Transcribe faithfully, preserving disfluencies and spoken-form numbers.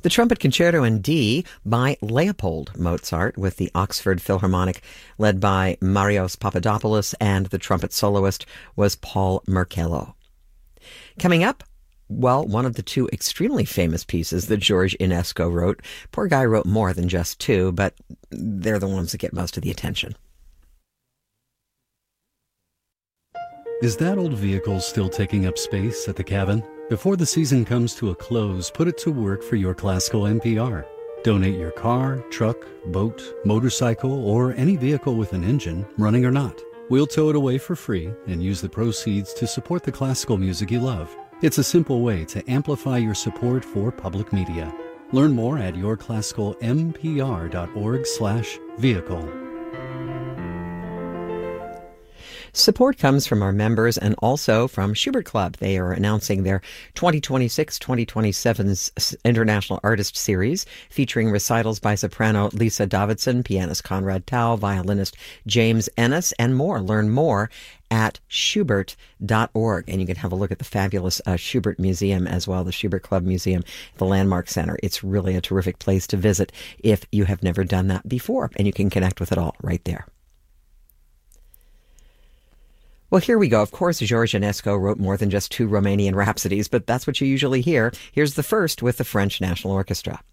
The Trumpet Concerto in D by Leopold Mozart with the Oxford Philharmonic led by Marios Papadopoulos, and the trumpet soloist was Paul Merkello. Coming up, well, one of the two extremely famous pieces that George Enesco wrote. Poor guy wrote more than just two, but they're the ones that get most of the attention. Is that old vehicle still taking up space at the cabin? Before the season comes to a close, put it to work for your classical N P R. Donate your car, truck, boat, motorcycle, or any vehicle with an engine, running or not. We'll tow it away for free and use the proceeds to support the classical music you love. It's a simple way to amplify your support for public media. Learn more at yourclassicalmpr.org slash vehicle. Support comes from our members and also from Schubert Club. They are announcing their twenty twenty-six twenty twenty-seven International Artist Series, featuring recitals by soprano Lisa Davidson, pianist Conrad Tao, violinist James Ennis, and more. Learn more at schubert dot org. And you can have a look at the fabulous uh, Schubert Museum as well, the Schubert Club Museum, the Landmark Center. It's really a terrific place to visit if you have never done that before, and you can connect with it all right there. Well, here we go. Of course, George Enesco wrote more than just two Romanian rhapsodies, but that's what you usually hear. Here's the first with the French National Orchestra.